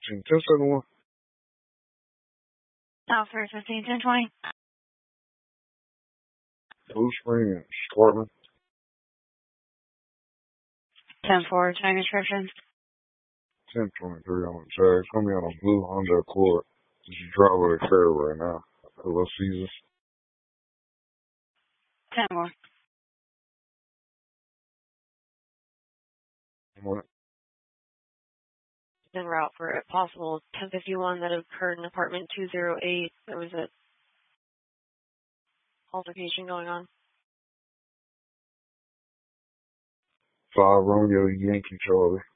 1071. South 315, 1020. Blue Spring, Scorpion. 10-4, change description. 1023 on the tag. It's going to be on a blue Honda Accord. This is driveway fair right now. Hello, Caesars. 10-4. What? En route for a possible 1051 that occurred in apartment 208. There was a altercation going on. 5 Romeo Yankee Charlie.